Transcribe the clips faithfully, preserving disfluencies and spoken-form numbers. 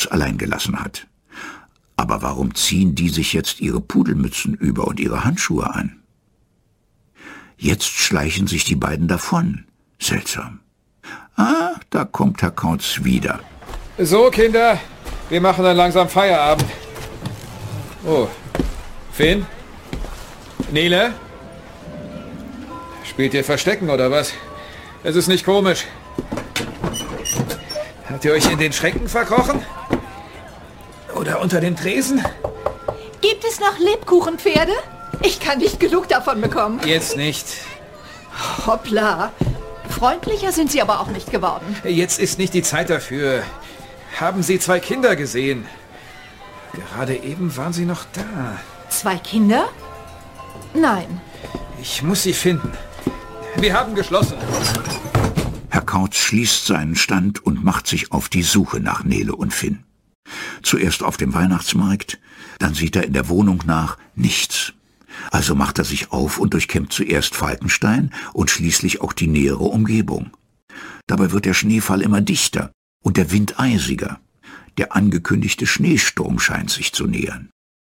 Kauz allein gelassen hat. Aber warum ziehen die sich jetzt ihre Pudelmützen über und ihre Handschuhe an? Jetzt schleichen sich die beiden davon. Seltsam. Ah, da kommt Herr Kauz wieder. So, Kinder, wir machen dann langsam Feierabend. Oh, Finn? Nele? Spielt ihr Verstecken oder was? Es ist nicht komisch. Habt ihr euch in den Schränken verkrochen? Oder unter den Tresen? Gibt es noch Lebkuchenpferde? Ich kann nicht genug davon bekommen. Jetzt nicht. Hoppla. Freundlicher sind sie aber auch nicht geworden. Jetzt ist nicht die Zeit dafür. Haben Sie zwei Kinder gesehen? Gerade eben waren sie noch da. Zwei Kinder? Nein. Ich muss sie finden. Wir haben geschlossen. Herr Kauz schließt seinen Stand und macht sich auf die Suche nach Nele und Finn. Zuerst auf dem Weihnachtsmarkt, dann sieht er in der Wohnung nach nichts. Also macht er sich auf und durchkämmt zuerst Falkenstein und schließlich auch die nähere Umgebung. Dabei wird der Schneefall immer dichter und der Wind eisiger. Der angekündigte Schneesturm scheint sich zu nähern.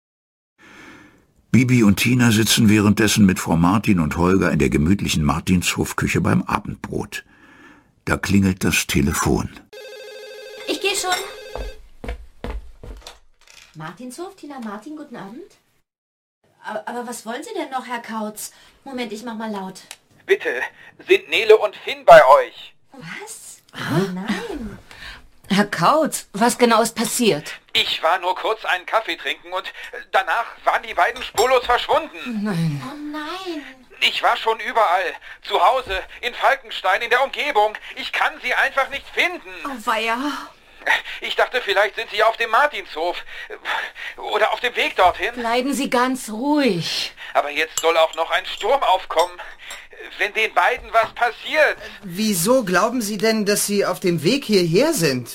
Bibi und Tina sitzen währenddessen mit Frau Martin und Holger in der gemütlichen Martinshofküche beim Abendbrot. Da klingelt das Telefon. Ich gehe schon. Martinshof, Tina Martin, guten Abend. Aber, aber was wollen Sie denn noch, Herr Kauz? Moment, ich mach mal laut. Bitte, sind Nele und Finn bei euch? Was? Oh, nein. Herr Kauz, was genau ist passiert? Ich war nur kurz einen Kaffee trinken und danach waren die beiden spurlos verschwunden. Nein. Oh nein. Ich war schon überall. Zu Hause, in Falkenstein, in der Umgebung. Ich kann sie einfach nicht finden. Oh weia. Ich dachte, vielleicht sind sie auf dem Martinshof. Oder auf dem Weg dorthin. Bleiben Sie ganz ruhig. Aber jetzt soll auch noch ein Sturm aufkommen. Wenn den beiden was passiert. Wieso glauben Sie denn, dass sie auf dem Weg hierher sind?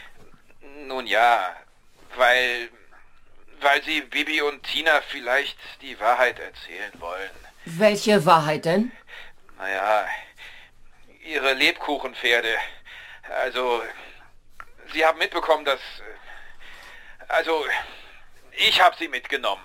Nun ja, weil... weil sie Bibi und Tina vielleicht die Wahrheit erzählen wollen. Welche Wahrheit denn? Naja, ihre Lebkuchenpferde. Also, sie haben mitbekommen, dass... Also, ich habe sie mitgenommen.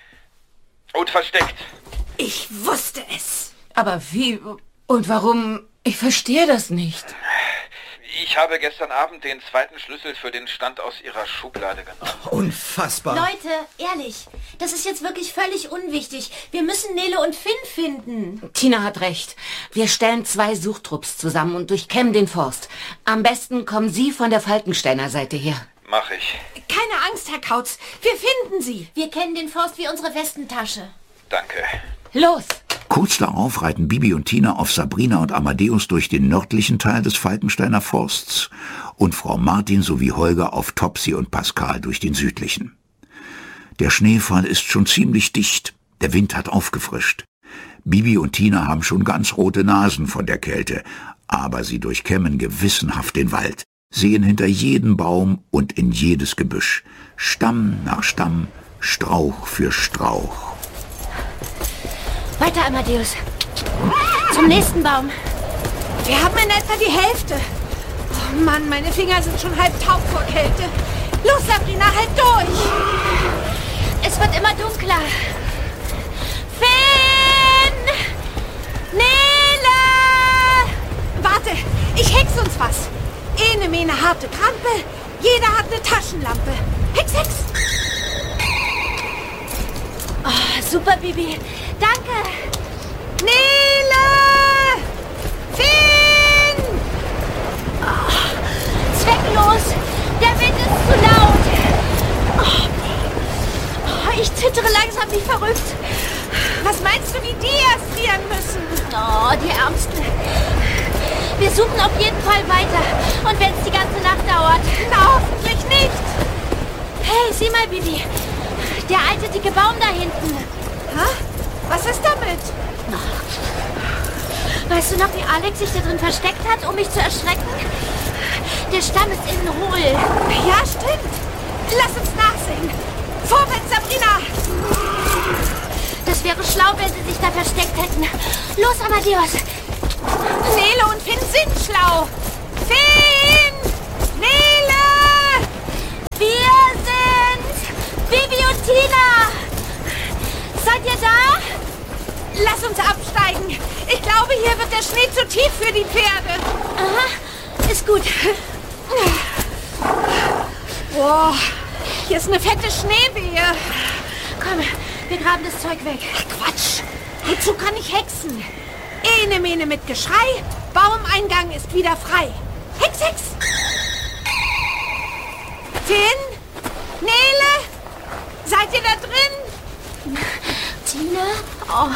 Und versteckt. Ich wusste es. Aber wie und warum? Ich verstehe das nicht. Ich habe gestern Abend den zweiten Schlüssel für den Stand aus ihrer Schublade genommen. Unfassbar. Leute, ehrlich, das ist jetzt wirklich völlig unwichtig. Wir müssen Nele und Finn finden. Tina hat recht. Wir stellen zwei Suchtrupps zusammen und durchkämmen den Forst. Am besten kommen Sie von der Falkensteiner Seite her. Mach ich. Keine Angst, Herr Kauz. Wir finden sie. Wir kennen den Forst wie unsere Westentasche. Danke. Los! Kurz darauf reiten Bibi und Tina auf Sabrina und Amadeus durch den nördlichen Teil des Falkensteiner Forsts und Frau Martin sowie Holger auf Topsy und Pascal durch den südlichen. Der Schneefall ist schon ziemlich dicht, der Wind hat aufgefrischt. Bibi und Tina haben schon ganz rote Nasen von der Kälte, aber sie durchkämmen gewissenhaft den Wald, sehen hinter jeden Baum und in jedes Gebüsch, Stamm nach Stamm, Strauch für Strauch. Weiter, Amadeus. Zum nächsten Baum. Wir haben in etwa die Hälfte. Oh Mann, meine Finger sind schon halb taub vor Kälte. Los, Sabrina, halt durch. Es wird immer dunkler. Finn! Nele! Warte, ich hex uns was. Ene, mene, harte Krampe. Jeder hat eine Taschenlampe. Hex, hex. Oh, super, Bibi. Danke. Nele! Finn! Oh, zwecklos. Der Wind ist zu laut. Oh, oh, ich zittere langsam wie verrückt. Was meinst du, wie die erfrieren müssen? Oh, die Ärmsten. Wir suchen auf jeden Fall weiter. Und wenn es die ganze Nacht dauert. Na, hoffentlich nicht. Hey, sieh mal, Bibi. Der alte, dicke Baum da hinten. Hä? Was ist damit? Weißt du noch, wie Alex sich da drin versteckt hat, um mich zu erschrecken? Der Stamm ist innen hohl. Ja, stimmt. Lass uns nachsehen. Vorwärts, Sabrina! Das wäre schlau, wenn sie sich da versteckt hätten. Los, Amadeus! Nele und Finn sind schlau. Finn! Nele! Wie Lass uns absteigen. Ich glaube, hier wird der Schnee zu tief für die Pferde. Aha, ist gut. Boah, hier ist eine fette Schneewehe. Komm, wir graben das Zeug weg. Ach, Quatsch. Wozu kann ich hexen? Ene Mene mit Geschrei. Baumeingang ist wieder frei. Hex, Hex. Finn? Nele? Seid ihr da drin? Tina? Oh.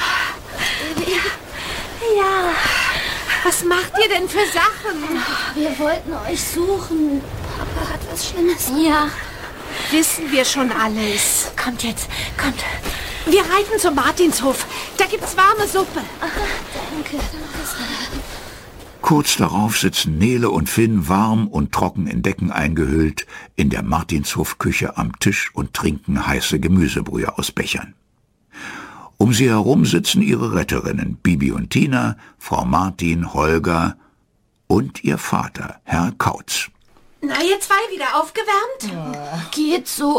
Ja. Was macht ihr denn für Sachen? Wir wollten euch suchen. Papa hat was Schlimmes. Ja. Wissen wir schon alles. Kommt jetzt, kommt. Wir reiten zum Martinshof. Da gibt's warme Suppe. Aha, danke. Kurz darauf sitzen Nele und Finn warm und trocken in Decken eingehüllt in der Martinshofküche am Tisch und trinken heiße Gemüsebrühe aus Bechern. Um sie herum sitzen ihre Retterinnen, Bibi und Tina, Frau Martin, Holger und ihr Vater, Herr Kautz. Na, ihr zwei wieder aufgewärmt? Ja. Geht so.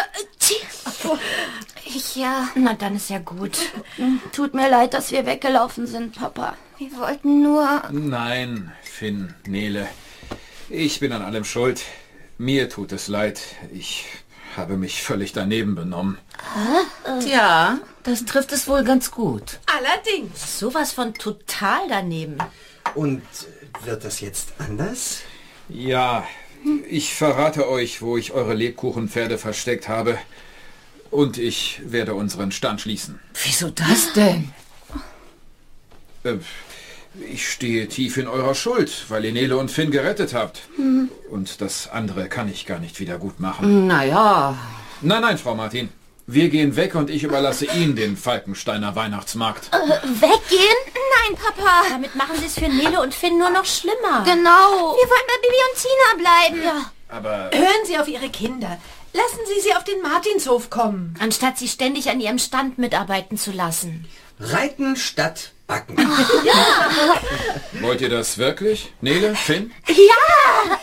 Ich ja. Na, dann ist ja gut. Tut mir leid, dass wir weggelaufen sind, Papa. Wir wollten nur... Nein, Finn, Nele. Ich bin an allem schuld. Mir tut es leid. Ich habe mich völlig daneben benommen. Tja, das trifft es wohl ganz gut. Allerdings. Sowas von total daneben. Und wird das jetzt anders? Ja, ich verrate euch, wo ich eure Lebkuchenpferde versteckt habe. Und ich werde unseren Stand schließen. Wieso das denn? Äh, ich stehe tief in eurer Schuld, weil ihr Nele und Finn gerettet habt. Hm. Und das andere kann ich gar nicht wieder gut machen. Naja. Nein, nein, Frau Martin. Wir gehen weg und ich überlasse Ihnen den Falkensteiner Weihnachtsmarkt. Äh, weggehen? Nein, Papa. Damit machen Sie es für Nele und Finn nur noch schlimmer. Genau. Wir wollen bei Bibi und Tina bleiben. Ja. Aber... Hören Sie auf Ihre Kinder. Lassen Sie sie auf den Martinshof kommen. Anstatt sie ständig an ihrem Stand mitarbeiten zu lassen. Reiten statt backen. Ja. Wollt ihr das wirklich? Nele, Finn? Ja.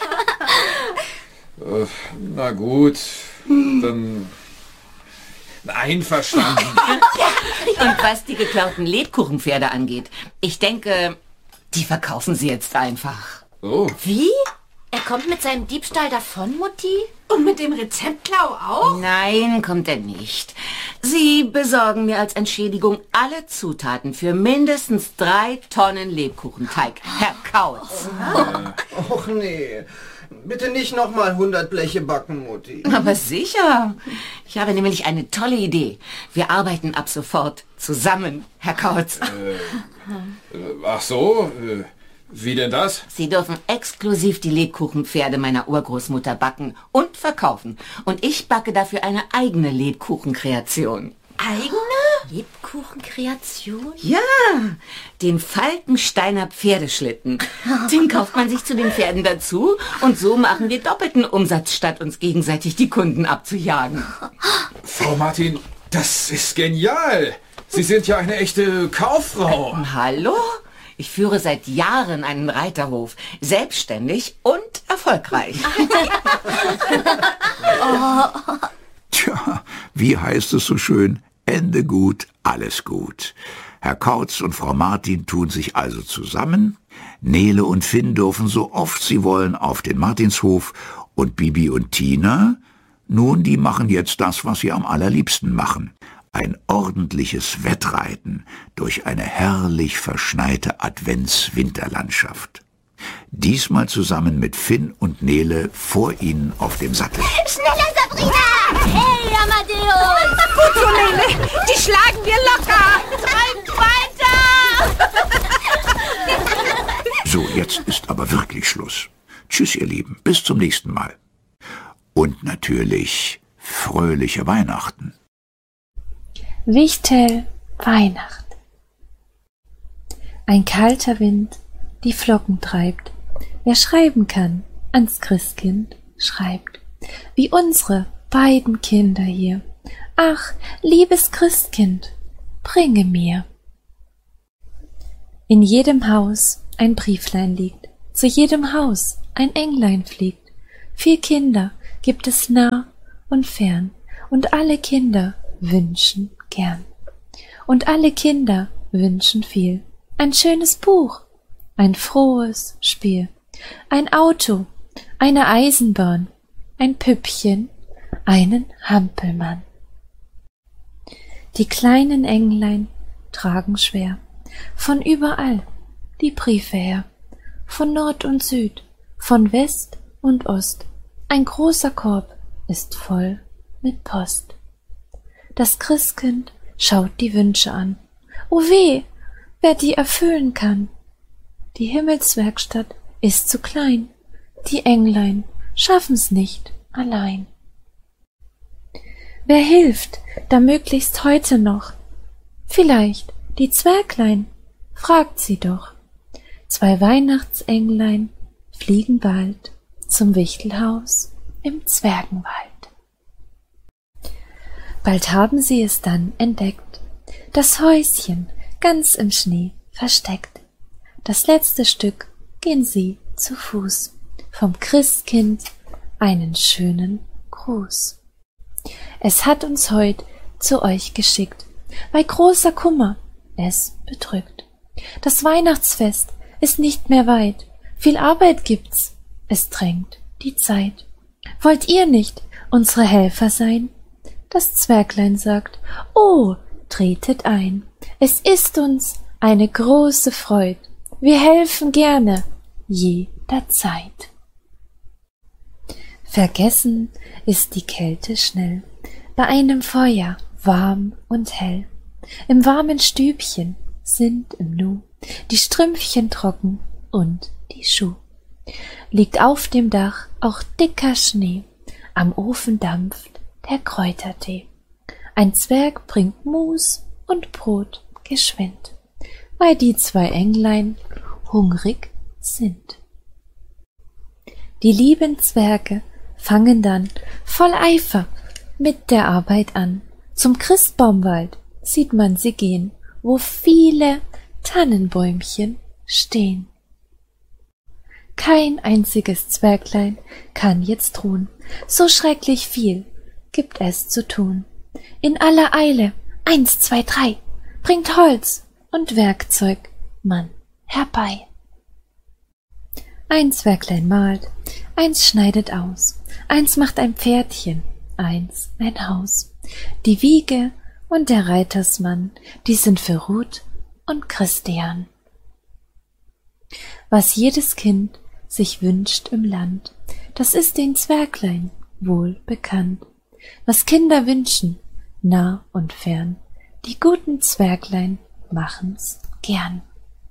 Äh, na gut, dann... Einverstanden. Und was die geklauten Lebkuchenpferde angeht, ich denke, die verkaufen sie jetzt einfach. Oh. Wie? Er kommt mit seinem Diebstahl davon, Mutti? Und mit dem Rezeptklau auch? Nein, kommt er nicht. Sie besorgen mir als Entschädigung alle Zutaten für mindestens drei Tonnen Lebkuchenteig. Herr Kautz. Oh. Och nee. Bitte nicht nochmal hundert Bleche backen, Mutti. Aber sicher. Ich habe nämlich eine tolle Idee. Wir arbeiten ab sofort zusammen, Herr Kautz. Äh, äh, ach so, äh, wie denn das? Sie dürfen exklusiv die Lebkuchenpferde meiner Urgroßmutter backen und verkaufen. Und ich backe dafür eine eigene Lebkuchenkreation. Eigene? Lebkuchenkreation? Ja, den Falkensteiner Pferdeschlitten. Den kauft man sich zu den Pferden dazu und so machen wir doppelten Umsatz, statt uns gegenseitig die Kunden abzujagen. Frau Martin, das ist genial. Sie sind ja eine echte Kauffrau. Hallo? Ich führe seit Jahren einen Reiterhof, selbstständig und erfolgreich. Oh. Tja, wie heißt es so schön? Ende gut, alles gut. Herr Kautz und Frau Martin tun sich also zusammen. Nele und Finn dürfen so oft sie wollen auf den Martinshof und Bibi und Tina, nun, die machen jetzt das, was sie am allerliebsten machen. Ein ordentliches Wettreiten durch eine herrlich verschneite Advents-Winterlandschaft. Diesmal zusammen mit Finn und Nele vor ihnen auf dem Sattel. Schneller, Sabrina! Hey, Amadeus! Gut so, Nele. Die schlagen wir locker. Treibt weiter! So, jetzt ist aber wirklich Schluss. Tschüss, ihr Lieben. Bis zum nächsten Mal. Und natürlich fröhliche Weihnachten. Wichtel Weihnacht. Ein kalter Wind die Flocken treibt. Wer schreiben kann, ans Christkind schreibt. Wie unsere beiden Kinder hier. Ach, liebes Christkind, bringe mir. In jedem Haus ein Brieflein liegt, zu jedem Haus ein Englein fliegt. Vier Kinder gibt es nah und fern, und alle Kinder wünschen gern. Und alle Kinder wünschen viel. Ein schönes Buch, ein frohes Spiel, ein Auto, eine Eisenbahn, ein Püppchen, einen Hampelmann. Die kleinen Englein tragen schwer von überall die Briefe her, von Nord und Süd, von West und Ost. Ein großer Korb ist voll mit Post. Das Christkind schaut die Wünsche an. O weh, wer die erfüllen kann. Die Himmelswerkstatt ist zu klein, die Englein schaffen's nicht allein. Wer hilft, da möglichst heute noch? Vielleicht die Zwerglein, fragt sie doch. Zwei Weihnachtsenglein fliegen bald zum Wichtelhaus im Zwergenwald. Bald haben sie es dann entdeckt, das Häuschen ganz im Schnee versteckt. Das letzte Stück gehen sie zu Fuß, vom Christkind einen schönen Gruß. Es hat uns heut zu euch geschickt, weil großer Kummer es bedrückt. Das Weihnachtsfest ist nicht mehr weit, viel Arbeit gibt's, es drängt die Zeit. Wollt ihr nicht unsere Helfer sein? Das Zwerglein sagt, oh, tretet ein, es ist uns eine große Freud, wir helfen gerne jederzeit. Vergessen ist die Kälte schnell, bei einem Feuer warm und hell. Im warmen Stübchen sind im Nu die Strümpfchen trocken und die Schuh. Liegt auf dem Dach auch dicker Schnee, am Ofen dampft der Kräutertee. Ein Zwerg bringt Mus und Brot geschwind, weil die zwei Englein hungrig sind. Die lieben Zwerge fangen dann voll Eifer mit der Arbeit an. Zum Christbaumwald sieht man sie gehen, wo viele Tannenbäumchen stehen. Kein einziges Zwerglein kann jetzt ruhen, so schrecklich viel gibt es zu tun. In aller Eile, eins, zwei, drei, bringt Holz und Werkzeug man herbei. Ein Zwerglein malt, eins schneidet aus, eins macht ein Pferdchen, eins ein Haus. Die Wiege und der Reitersmann, die sind für Ruth und Christian. Was jedes Kind sich wünscht im Land, das ist den Zwerglein wohl bekannt. Was Kinder wünschen, nah und fern, die guten Zwerglein machen's gern.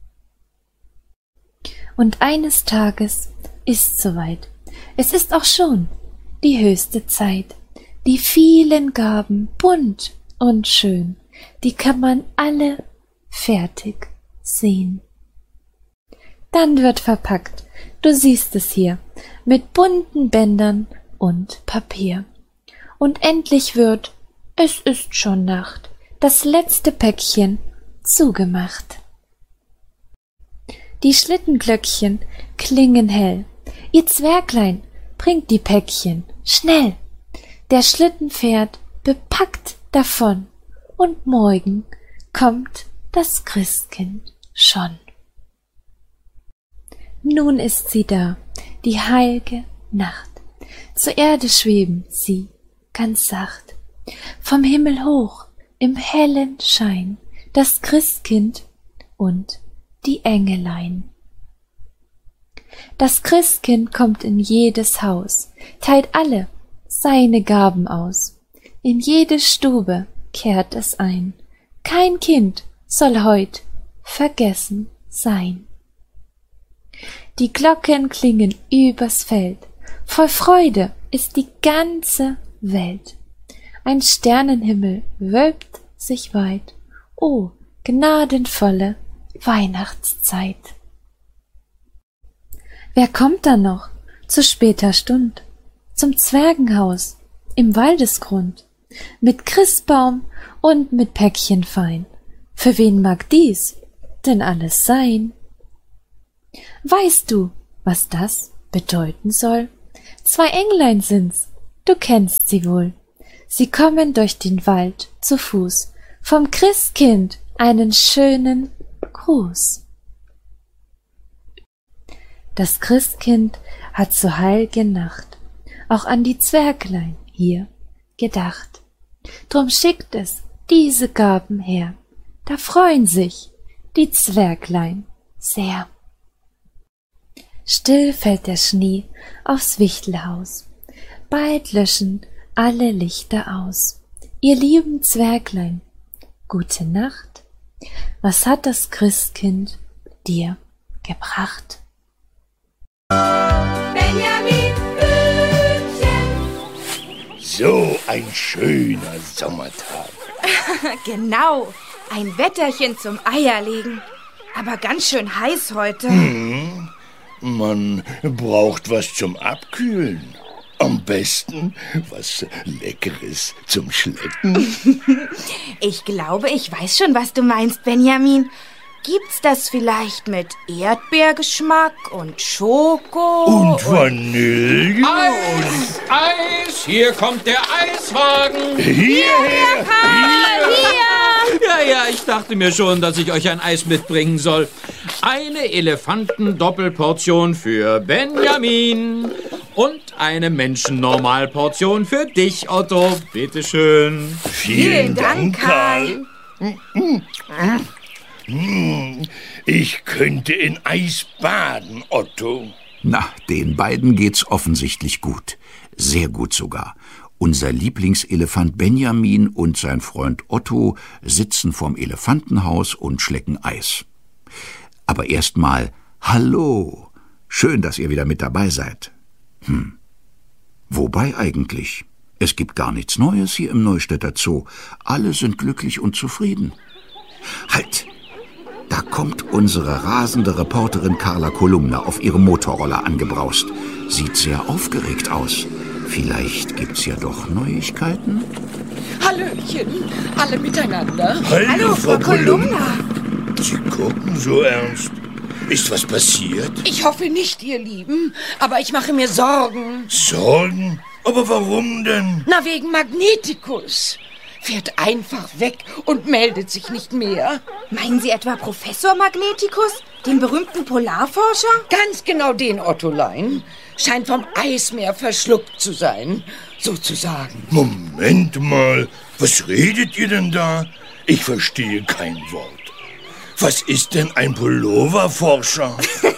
Und eines Tages ist soweit, es ist auch schon die höchste Zeit. Die vielen Gaben, bunt und schön, die kann man alle fertig sehen. Dann wird verpackt, du siehst es hier, mit bunten Bändern und Papier. Und endlich wird, es ist schon Nacht, das letzte Päckchen zugemacht. Die Schlittenglöckchen klingen hell, ihr Zwerglein bringt die Päckchen schnell. Der Schlitten fährt bepackt davon, und morgen kommt das Christkind schon. Nun ist sie da, die heilge Nacht, zur Erde schweben sie ganz sacht. Vom Himmel hoch, im hellen Schein, das Christkind und die Engelein. Das Christkind kommt in jedes Haus, teilt alle seine Gaben aus. In jede Stube kehrt es ein. Kein Kind soll heut vergessen sein. Die Glocken klingen übers Feld, voll Freude ist die ganze Welt. Ein Sternenhimmel wölbt sich weit, o gnadenvolle Weihnachtszeit. Wer kommt da noch zu später Stund zum Zwergenhaus im Waldesgrund, mit Christbaum und mit Päckchen fein? Für wen mag dies denn alles sein? Weißt du, was das bedeuten soll? Zwei Englein sind's, du kennst sie wohl. Sie kommen durch den Wald zu Fuß, vom Christkind einen schönen Gruß. Das Christkind hat zur heil'gen Nacht auch an die Zwerglein hier gedacht. Drum schickt es diese Gaben her, da freuen sich die Zwerglein sehr. Still fällt der Schnee aufs Wichtelhaus, bald löschen alle Lichter aus. Ihr lieben Zwerglein, gute Nacht, was hat das Christkind dir gebracht? Benjamin Blümchen. So ein schöner Sommertag. Genau, ein Wetterchen zum Eierlegen. Aber ganz schön heiß heute. Hm, man braucht was zum Abkühlen. Am besten was Leckeres zum Schlecken. Ich glaube, ich weiß schon, was du meinst, Benjamin. Gibt's das vielleicht mit Erdbeergeschmack und Schoko? Und Vanille? Eis! Eis! Hier kommt der Eiswagen! Hierher! Hier! Ja, ja, ich dachte mir schon, dass ich euch ein Eis mitbringen soll. Eine Elefanten-Doppelportion für Benjamin und eine Menschen-Normalportion für dich, Otto. Bitteschön. Vielen Dank, Karl. Ich könnte in Eis baden, Otto. Na, den beiden geht's offensichtlich gut. Sehr gut sogar. Unser Lieblingselefant Benjamin und sein Freund Otto sitzen vorm Elefantenhaus und schlecken Eis. Aber erst mal hallo. Schön, dass ihr wieder mit dabei seid. Hm. Wobei eigentlich? Es gibt gar nichts Neues hier im Neustädter Zoo. Alle sind glücklich und zufrieden. Halt! Da kommt unsere rasende Reporterin Carla Kolumna auf ihrem Motorroller angebraust. Sieht sehr aufgeregt aus. Vielleicht gibt's ja doch Neuigkeiten? Hallöchen, alle miteinander. Hallo, Hallo, Frau Kolumna. Sie gucken so ernst. Ist was passiert? Ich hoffe nicht, ihr Lieben, aber ich mache mir Sorgen. Sorgen? Aber warum denn? Na, wegen Magneticus. Fährt einfach weg und meldet sich nicht mehr. Meinen Sie etwa Professor Magneticus, den berühmten Polarforscher? Ganz genau den, Ottolein. Scheint vom Eismeer verschluckt zu sein, sozusagen. Moment mal, was redet ihr denn da? Ich verstehe kein Wort. Was ist denn ein Pulloverforscher?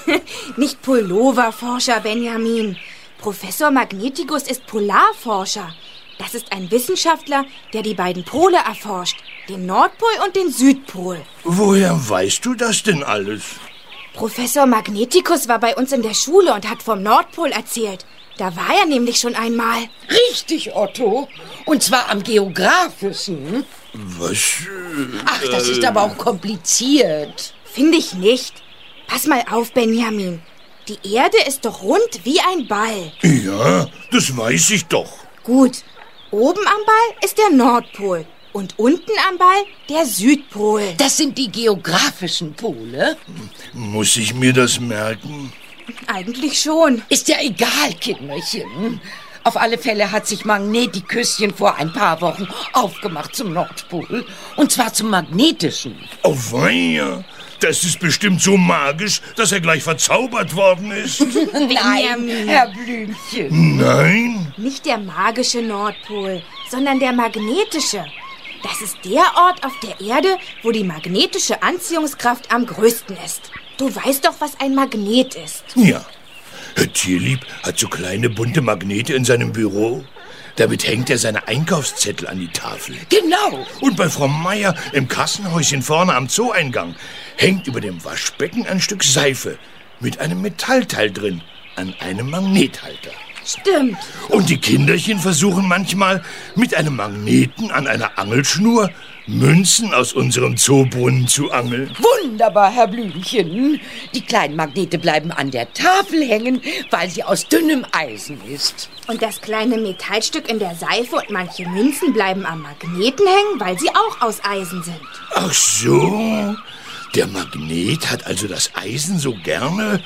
Nicht Pulloverforscher, Benjamin. Professor Magneticus ist Polarforscher. Das ist ein Wissenschaftler, der die beiden Pole erforscht, den Nordpol und den Südpol. Woher weißt du das denn alles? Professor Magneticus war bei uns in der Schule und hat vom Nordpol erzählt. Da war er nämlich schon einmal. Richtig, Otto. Und zwar am Geographischen. Was? Ach, das ist aber auch kompliziert. Finde ich nicht. Pass mal auf, Benjamin. Die Erde ist doch rund wie ein Ball. Ja, das weiß ich doch. Gut. Oben am Ball ist der Nordpol und unten am Ball der Südpol. Das sind die geografischen Pole. Muss ich mir das merken? Eigentlich schon. Ist ja egal, Kinderchen. Auf alle Fälle hat sich Magnetiküsschen vor ein paar Wochen aufgemacht zum Nordpol. Und zwar zum magnetischen. Oh weia, das ist bestimmt so magisch, dass er gleich verzaubert worden ist. Nein, Herr Blümchen. Nein? Nicht der magische Nordpol, sondern der magnetische. Das ist der Ort auf der Erde, wo die magnetische Anziehungskraft am größten ist. Du weißt doch, was ein Magnet ist. Ja. Herr Tierlieb hat so kleine bunte Magnete in seinem Büro. Damit hängt er seine Einkaufszettel an die Tafel. Genau. Und bei Frau Meier im Kassenhäuschen vorne am Zooeingang hängt über dem Waschbecken ein Stück Seife mit einem Metallteil drin an einem Magnethalter. Stimmt. Und die Kinderchen versuchen manchmal mit einem Magneten an einer Angelschnur Münzen aus unserem Zoobrunnen zu angeln. Wunderbar, Herr Blümchen. Die kleinen Magnete bleiben an der Tafel hängen, weil sie aus dünnem Eisen ist. Und das kleine Metallstück in der Seife und manche Münzen bleiben am Magneten hängen, weil sie auch aus Eisen sind. Ach so, der Magnet hat also das Eisen so gerne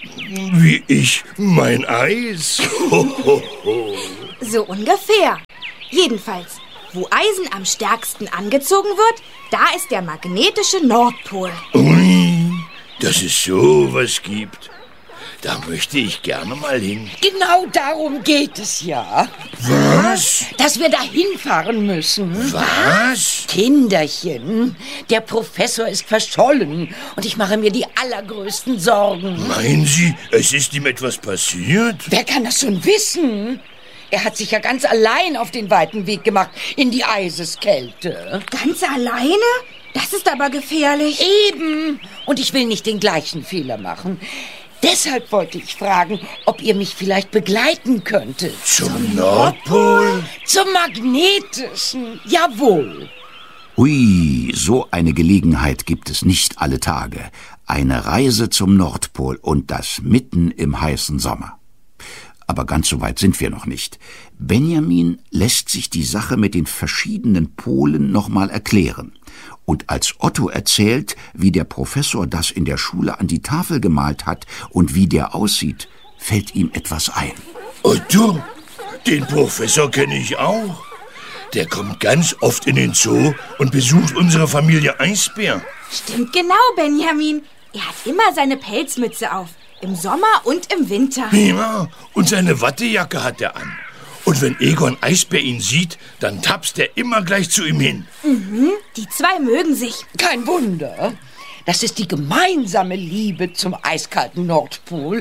wie ich mein Eis. Ho, ho, ho. So ungefähr. Jedenfalls, Wo Eisen am stärksten angezogen wird, da ist der magnetische Nordpol. Ui, dass es sowas gibt. Da möchte ich gerne mal hin. Genau darum geht es ja. Was? Dass wir da hinfahren müssen. Was? Kinderchen, der Professor ist verschollen und ich mache mir die allergrößten Sorgen. Meinen Sie, es ist ihm etwas passiert? Wer kann das schon wissen? Er hat sich ja ganz allein auf den weiten Weg gemacht in die Eiseskälte. Ganz alleine? Das ist aber gefährlich. Eben. Und ich will nicht den gleichen Fehler machen. Deshalb wollte ich fragen, ob ihr mich vielleicht begleiten könntet. Zum, Zum Nordpol? Zum magnetischen, jawohl. Ui, so eine Gelegenheit gibt es nicht alle Tage. Eine Reise zum Nordpol und das mitten im heißen Sommer. Aber ganz so weit sind wir noch nicht. Benjamin lässt sich die Sache mit den verschiedenen Polen noch mal erklären. Und als Otto erzählt, wie der Professor das in der Schule an die Tafel gemalt hat und wie der aussieht, fällt ihm etwas ein. Otto, den Professor kenne ich auch. Der kommt ganz oft in den Zoo und besucht unsere Familie Eisbär. Stimmt genau, Benjamin. Er hat immer seine Pelzmütze auf. Im Sommer und im Winter. Ja, und seine Wattejacke hat er an. Und wenn Egon Eisbär ihn sieht, dann tapst er immer gleich zu ihm hin. Mhm, die zwei mögen sich. Kein Wunder. Das ist die gemeinsame Liebe zum eiskalten Nordpol.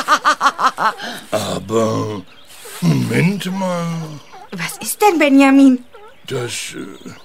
Aber, Moment mal. Was ist denn, Benjamin? Das,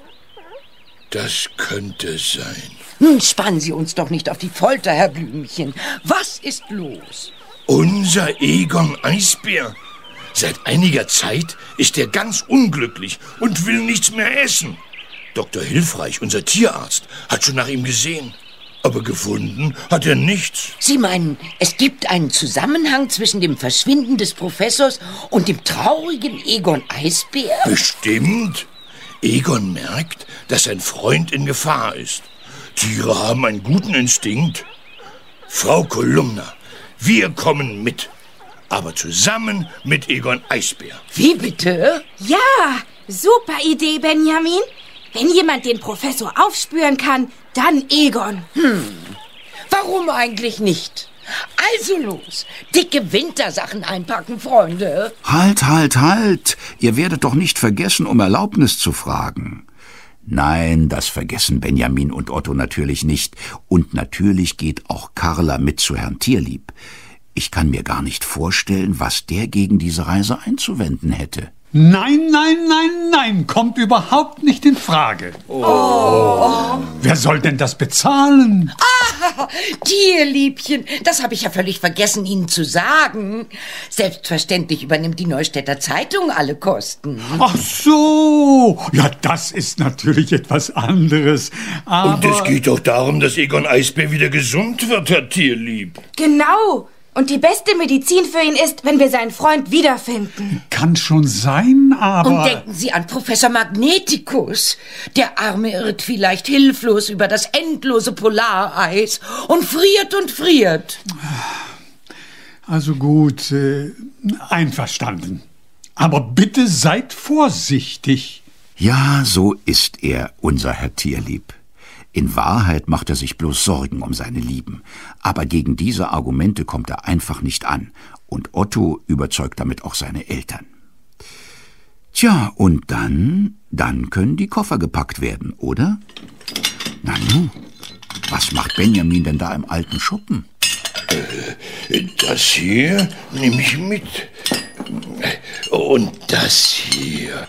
das könnte sein. Nun spannen Sie uns doch nicht auf die Folter, Herr Blümchen. Was ist los? Unser Egon Eisbär. Seit einiger Zeit ist er ganz unglücklich und will nichts mehr essen. Doktor Hilfreich, unser Tierarzt, hat schon nach ihm gesehen. Aber gefunden hat er nichts. Sie meinen, es gibt einen Zusammenhang zwischen dem Verschwinden des Professors und dem traurigen Egon Eisbär? Bestimmt. Egon merkt, dass sein Freund in Gefahr ist. Tiere haben einen guten Instinkt. Frau Kolumna, wir kommen mit. Aber zusammen mit Egon Eisbär. Wie bitte? Ja, super Idee, Benjamin. Wenn jemand den Professor aufspüren kann, dann Egon. Hm, warum eigentlich nicht? Also los, dicke Wintersachen einpacken, Freunde. Halt, halt, halt. Ihr werdet doch nicht vergessen, um Erlaubnis zu fragen. Nein, das vergessen Benjamin und Otto natürlich nicht. Und natürlich geht auch Carla mit zu Herrn Tierlieb. Ich kann mir gar nicht vorstellen, was der gegen diese Reise einzuwenden hätte. Nein, nein, nein, nein, kommt überhaupt nicht in Frage. Oh. Wer soll denn das bezahlen? Ah, Tierliebchen, das habe ich ja völlig vergessen, Ihnen zu sagen. Selbstverständlich übernimmt die Neustädter Zeitung alle Kosten. Ach so, ja, das ist natürlich etwas anderes. Aber Und es geht doch darum, dass Egon Eisbär wieder gesund wird, Herr Tierlieb. Genau. Und die beste Medizin für ihn ist, wenn wir seinen Freund wiederfinden. Kann schon sein, aber... Und denken Sie an Professor Magneticus. Der Arme irrt vielleicht hilflos über das endlose Polareis und friert und friert. Also gut, äh, einverstanden. Aber bitte seid vorsichtig. Ja, so ist er, unser Herr Tierlieb. In Wahrheit macht er sich bloß Sorgen um seine Lieben. Aber gegen diese Argumente kommt er einfach nicht an. Und Otto überzeugt damit auch seine Eltern. Tja, und dann, dann können die Koffer gepackt werden, oder? Nanu, was macht Benjamin denn da im alten Schuppen? Äh, das hier nehme ich mit. Und das hier.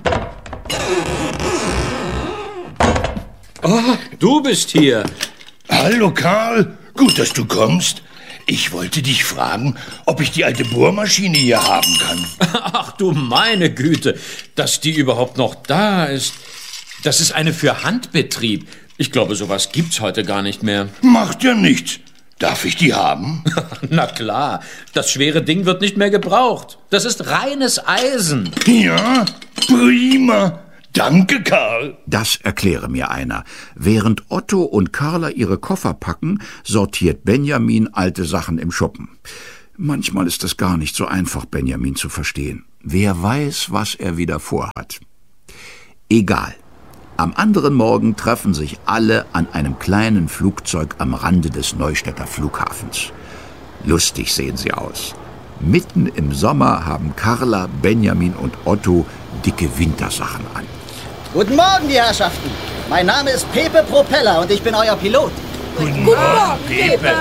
Oh, du bist hier. Hallo, Karl. Gut, dass du kommst. Ich wollte dich fragen, ob ich die alte Bohrmaschine hier haben kann. Ach du meine Güte, dass die überhaupt noch da ist. Das ist eine für Handbetrieb. Ich glaube, sowas gibt's heute gar nicht mehr. Macht ja nichts. Darf ich die haben? Na klar, das schwere Ding wird nicht mehr gebraucht. Das ist reines Eisen. Ja, prima. Danke, Karl. Das erkläre mir einer. Während Otto und Carla ihre Koffer packen, sortiert Benjamin alte Sachen im Schuppen. Manchmal ist es gar nicht so einfach, Benjamin zu verstehen. Wer weiß, was er wieder vorhat. Egal. Am anderen Morgen treffen sich alle an einem kleinen Flugzeug am Rande des Neustädter Flughafens. Lustig sehen sie aus. Mitten im Sommer haben Carla, Benjamin und Otto dicke Wintersachen an. Guten Morgen, die Herrschaften. Mein Name ist Pepe Propeller und ich bin euer Pilot. Guten Morgen, Pepe.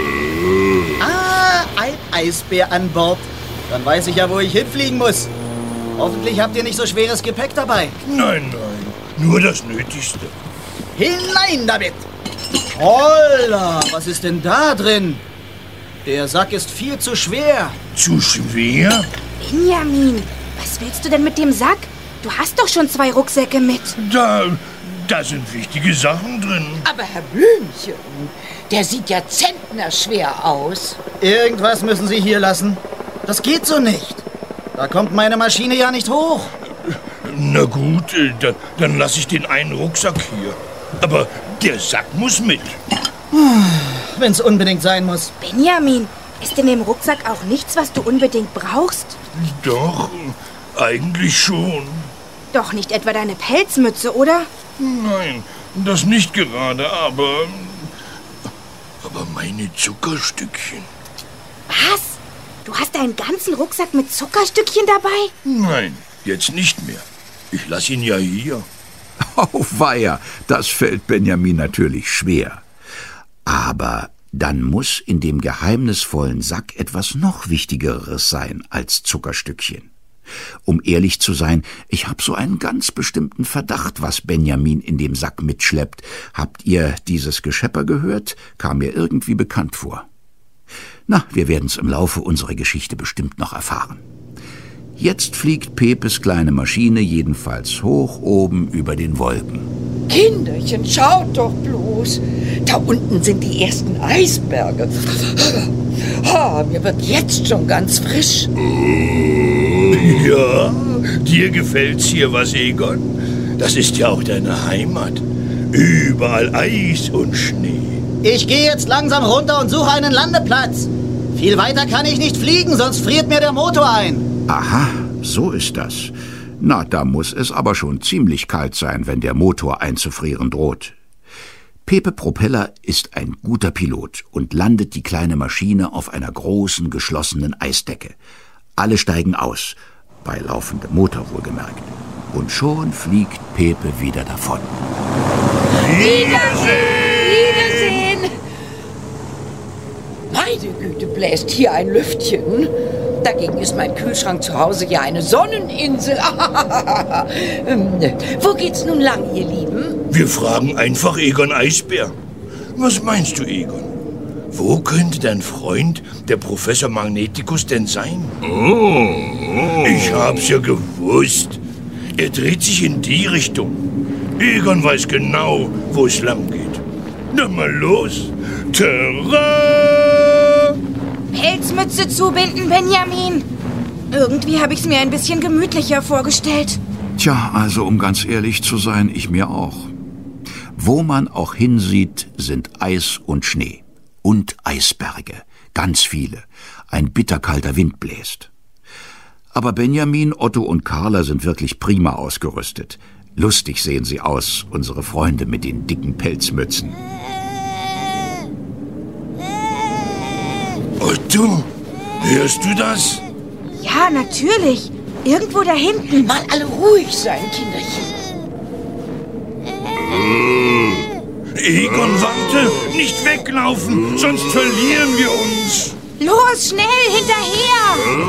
Ah, ein Eisbär an Bord. Dann weiß ich ja, wo ich hinfliegen muss. Hoffentlich habt ihr nicht so schweres Gepäck dabei. Nein, nein, nur das Nötigste. Hinein damit! Holla, was ist denn da drin? Der Sack ist viel zu schwer. Zu schwer? Benjamin, was willst du denn mit dem Sack? Du hast doch schon zwei Rucksäcke mit. Da, da sind wichtige Sachen drin. Aber Herr Blümchen, der sieht ja zentnerschwer aus. Irgendwas müssen Sie hier lassen. Das geht so nicht. Da kommt meine Maschine ja nicht hoch. Na gut, dann, dann lasse ich den einen Rucksack hier. Aber der Sack muss mit. Wenn es unbedingt sein muss. Benjamin, ist in dem Rucksack auch nichts, was du unbedingt brauchst? Doch, eigentlich schon. Doch nicht etwa deine Pelzmütze, oder? Nein, das nicht gerade, aber... Aber meine Zuckerstückchen. Was? Du hast einen ganzen Rucksack mit Zuckerstückchen dabei? Nein, jetzt nicht mehr. Ich lasse ihn ja hier. Oh weia, das fällt Benjamin natürlich schwer. Aber dann muss in dem geheimnisvollen Sack etwas noch Wichtigeres sein als Zuckerstückchen. Um ehrlich zu sein, ich habe so einen ganz bestimmten Verdacht, was Benjamin in dem Sack mitschleppt. Habt ihr dieses Geschepper gehört? Kam mir irgendwie bekannt vor. Na, wir werden's im Laufe unserer Geschichte bestimmt noch erfahren. Jetzt fliegt Pepes kleine Maschine jedenfalls hoch oben über den Wolken. Kinderchen, schaut doch bloß. Da unten sind die ersten Eisberge. Oh, mir wird jetzt schon ganz frisch. Ja, dir gefällt's hier was, Egon? Das ist ja auch deine Heimat. Überall Eis und Schnee. Ich gehe jetzt langsam runter und suche einen Landeplatz. Viel weiter kann ich nicht fliegen, sonst friert mir der Motor ein. Aha, so ist das. Na, da muss es aber schon ziemlich kalt sein, wenn der Motor einzufrieren droht. Pepe Propeller ist ein guter Pilot und landet die kleine Maschine auf einer großen, geschlossenen Eisdecke. Alle steigen aus, bei laufendem Motor wohlgemerkt. Und schon fliegt Pepe wieder davon. Wiedersehen! Wiedersehen! Meine Güte, bläst hier ein Lüftchen. Dagegen ist mein Kühlschrank zu Hause ja eine Sonneninsel. Wo geht's nun lang, ihr Lieben? Wir fragen einfach Egon Eisbär. Was meinst du, Egon? Wo könnte dein Freund, der Professor Magneticus, denn sein? Oh, oh. Ich hab's ja gewusst. Er dreht sich in die Richtung. Egon weiß genau, wo es lang geht. Na mal los. Terra! Pelzmütze zubinden, Benjamin. Irgendwie habe ich es mir ein bisschen gemütlicher vorgestellt. Tja, also um ganz ehrlich zu sein, ich mir auch. Wo man auch hinsieht, sind Eis und Schnee. Und Eisberge. Ganz viele. Ein bitterkalter Wind bläst. Aber Benjamin, Otto und Carla sind wirklich prima ausgerüstet. Lustig sehen sie aus, unsere Freunde mit den dicken Pelzmützen. Otto, hörst du das? Ja, natürlich. Irgendwo da hinten. Mal alle ruhig sein, Kinderchen. Egon, warte! Nicht weglaufen, sonst verlieren wir uns. Los, schnell, hinterher!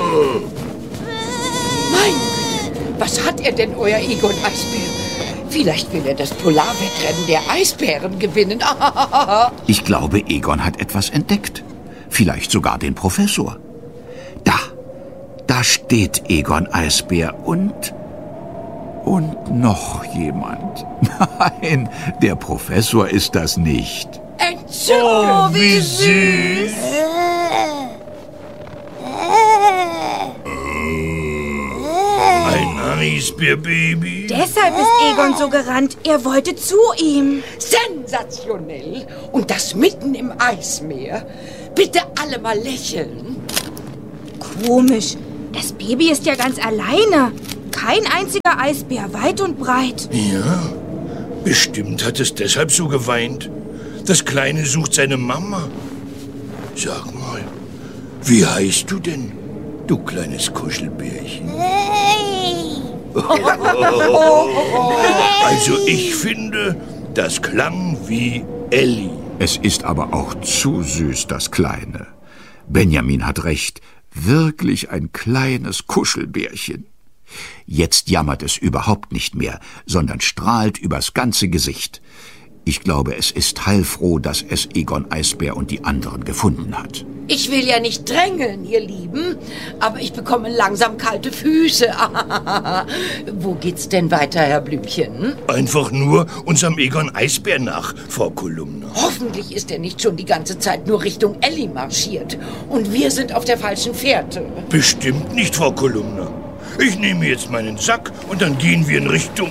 Mein Güte, was hat er denn, euer Egon Eisbär? Vielleicht will er das Polarwettrennen der Eisbären gewinnen. Ich glaube, Egon hat etwas entdeckt. Vielleicht sogar den Professor. Da, da steht Egon Eisbär und... und noch jemand. Nein, der Professor ist das nicht. Entzückend, oh, wie süß. Ein Eisbärbaby. Deshalb ist Egon so gerannt. Er wollte zu ihm. Sensationell. Und das mitten im Eismeer. Bitte alle mal lächeln. Komisch. Das Baby ist ja ganz alleine. kein einziger Eisbär, weit und breit. Ja, bestimmt hat es deshalb so geweint. Das Kleine sucht seine Mama. Sag mal, wie heißt du denn, du kleines Kuschelbärchen? Also ich finde, das klang wie Elli. Es ist aber auch zu süß, das Kleine. Benjamin hat recht, wirklich ein kleines Kuschelbärchen. Jetzt jammert es überhaupt nicht mehr, sondern strahlt übers ganze Gesicht. Ich glaube, es ist heilfroh, dass es Egon Eisbär und die anderen gefunden hat. Ich will ja nicht drängeln, ihr Lieben, aber ich bekomme langsam kalte Füße. Wo geht's denn weiter, Herr Blümchen? Einfach nur unserem Egon Eisbär nach, Frau Kolumna. Hoffentlich ist er nicht schon die ganze Zeit nur Richtung Elli marschiert. Und wir sind auf der falschen Fährte. Bestimmt nicht, Frau Kolumna. Ich nehme jetzt meinen Sack und dann gehen wir in Richtung...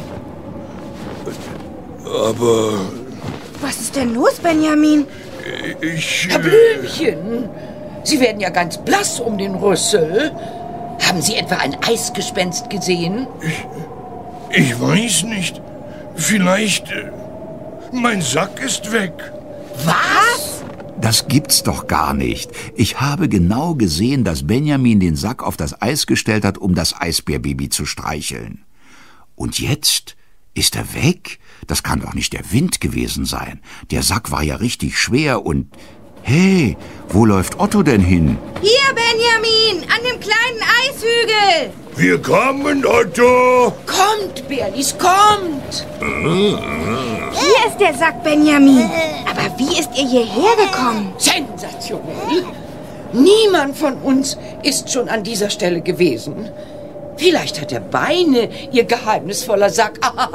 Aber... Was ist denn los, Benjamin? Ich... Herr Blümchen, Sie werden ja ganz blass um den Rüssel. Haben Sie etwa ein Eisgespenst gesehen? Ich, ich weiß nicht. Vielleicht... Äh, mein Sack ist weg. Was? Das gibt's doch gar nicht. Ich habe genau gesehen, dass Benjamin den Sack auf das Eis gestellt hat, um das Eisbärbaby zu streicheln. Und jetzt ist er weg? Das kann doch nicht der Wind gewesen sein. Der Sack war ja richtig schwer und... Hey, wo läuft Otto denn hin? Hier, Benjamin, an dem kleinen Eishügel. Wir kommen, Otto. Kommt, Berlis, kommt. Hier ist der Sack, Benjamin. Aber wie ist ihr hierher gekommen? Sensationell. Niemand von uns ist schon an dieser Stelle gewesen. Vielleicht hat er Beine, ihr geheimnisvoller Sack.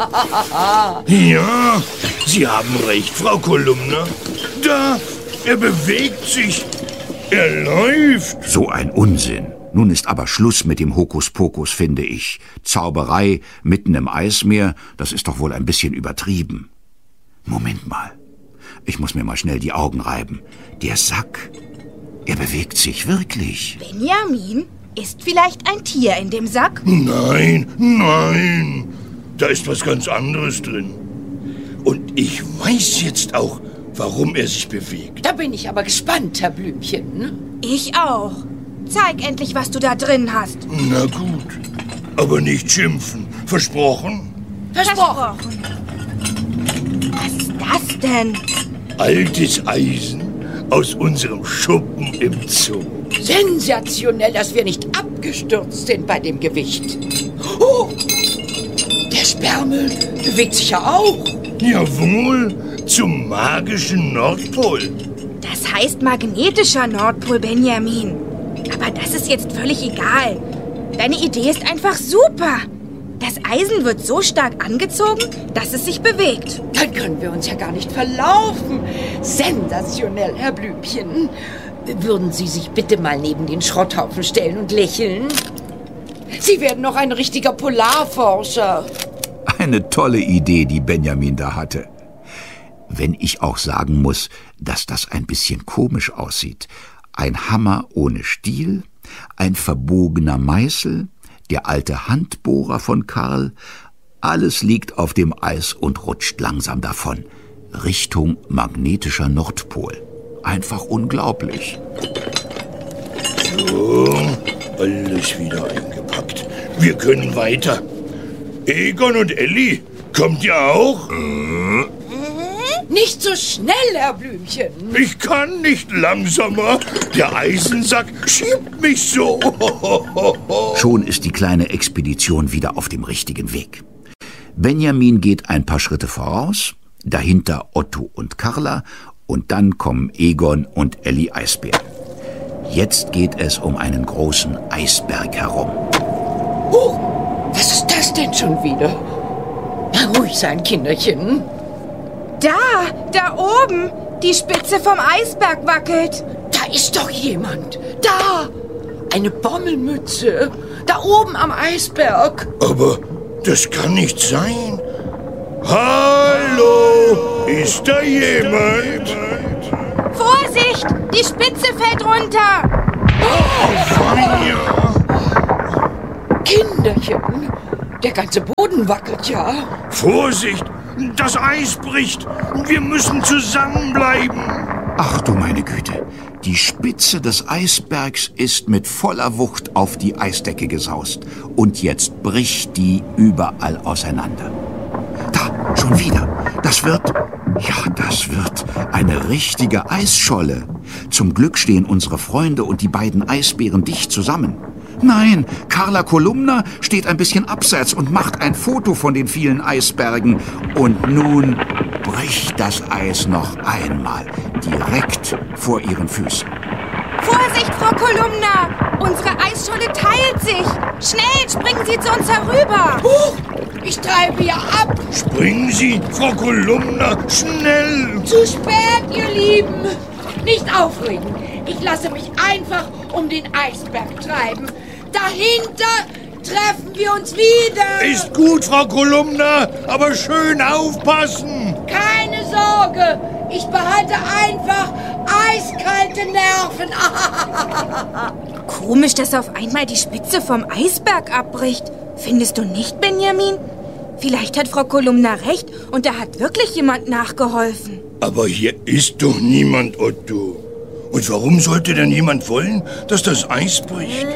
Ja, Sie haben recht, Frau Kolumna. Da, er bewegt sich. Er läuft. So ein Unsinn. Nun ist aber Schluss mit dem Hokuspokus, finde ich. Zauberei mitten im Eismeer, das ist doch wohl ein bisschen übertrieben. Moment mal. Ich muss mir mal schnell die Augen reiben. Der Sack, er bewegt sich wirklich. Benjamin? Ist vielleicht ein Tier in dem Sack? Nein, nein. Da ist was ganz anderes drin. Und ich weiß jetzt auch, warum er sich bewegt. Da bin ich aber gespannt, Herr Blümchen. Ich auch. Zeig endlich, was du da drin hast. Na gut. Aber nicht schimpfen. Versprochen? Versprochen. Was ist das denn? Altes Eisen aus unserem Schuppen im Zoo. Sensationell, dass wir nicht abgestürzt sind bei dem Gewicht. Oh, der Sperrmüll bewegt sich ja auch. Jawohl, zum magischen Nordpol. Das heißt magnetischer Nordpol, Benjamin. Aber das ist jetzt völlig egal. Deine Idee ist einfach super. Das Eisen wird so stark angezogen, dass es sich bewegt. Dann können wir uns ja gar nicht verlaufen. Sensationell, Herr Blümchen. Würden Sie sich bitte mal neben den Schrotthaufen stellen und lächeln? Sie werden noch ein richtiger Polarforscher. Eine tolle Idee, die Benjamin da hatte. Wenn ich auch sagen muss, dass das ein bisschen komisch aussieht. Ein Hammer ohne Stiel, ein verbogener Meißel, der alte Handbohrer von Karl. Alles liegt auf dem Eis und rutscht langsam davon. Richtung magnetischer Nordpol. Einfach unglaublich. So, alles wieder eingepackt. Wir können weiter. Egon und Elli, kommt ihr auch? Äh. Nicht so schnell, Herr Blümchen. Ich kann nicht langsamer. Der Eisensack schiebt mich so. Schon ist die kleine Expedition wieder auf dem richtigen Weg. Benjamin geht ein paar Schritte voraus, dahinter Otto und Carla und dann kommen Egon und Elli Eisbär. Jetzt geht es um einen großen Eisberg herum. Oh, was ist das denn schon wieder? Na, ruhig sein, Kinderchen. Da, da oben, die Spitze vom Eisberg wackelt. Da ist doch jemand. Da, eine Bommelmütze. Da oben am Eisberg. Aber das kann nicht sein. Hallo, ist da jemand? Vorsicht, die Spitze fällt runter. Oh, Vanya. Kinderchen, Der ganze Boden wackelt ja. Vorsicht! Das Eis bricht! Wir müssen zusammenbleiben! Ach du meine Güte, die Spitze des Eisbergs ist mit voller Wucht auf die Eisdecke gesaust. Und jetzt bricht die überall auseinander. Da, schon wieder. Das wird, ja, das wird eine richtige Eisscholle. Zum Glück stehen unsere Freunde und die beiden Eisbären dicht zusammen. Nein, Carla Kolumna steht ein bisschen abseits und macht ein Foto von den vielen Eisbergen. Und nun bricht das Eis noch einmal direkt vor ihren Füßen. Vorsicht, Frau Kolumna! Unsere Eisscholle teilt sich! Schnell, springen Sie zu uns herüber! Huch! Ich treibe ja ab! Springen Sie, Frau Kolumna, schnell! Zu spät, ihr Lieben! Nicht aufregen! Ich lasse mich einfach um den Eisberg treiben. Dahinter treffen wir uns wieder! Ist gut, Frau Kolumna, aber schön aufpassen! Keine Sorge! Ich behalte einfach eiskalte Nerven. Komisch, dass auf einmal die Spitze vom Eisberg abbricht. Findest du nicht, Benjamin? Vielleicht hat Frau Kolumna recht und da hat wirklich jemand nachgeholfen. Aber hier ist doch niemand, Otto. Und warum sollte denn jemand wollen, dass das Eis bricht?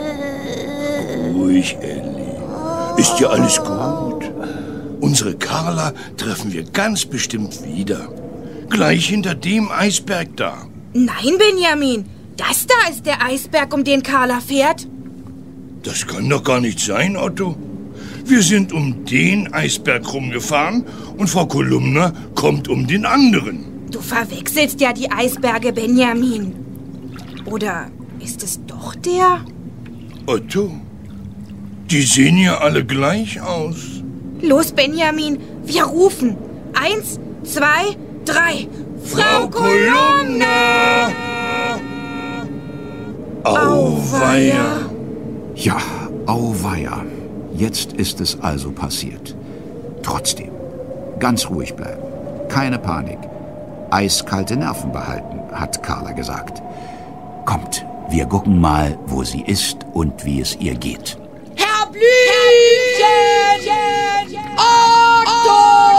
Ruhig, Elli. Ist ja alles gut. Unsere Carla treffen wir ganz bestimmt wieder. Gleich hinter dem Eisberg da. Nein, Benjamin. Das da ist der Eisberg, um den Carla fährt. Das kann doch gar nicht sein, Otto. Wir sind um den Eisberg rumgefahren und Frau Kolumna kommt um den anderen. Du verwechselst ja die Eisberge, Benjamin. Oder ist es doch der? Otto, die sehen ja alle gleich aus. Los, Benjamin, wir rufen. Eins, zwei, drei. Frau Kolumna! Auweia! Ja, auweia. Jetzt ist es also passiert. Trotzdem, ganz ruhig bleiben. Keine Panik. Eiskalte Nerven behalten, hat Carla gesagt. Kommt, wir gucken mal, wo sie ist und wie es ihr geht. Herr Blümchen! Otto!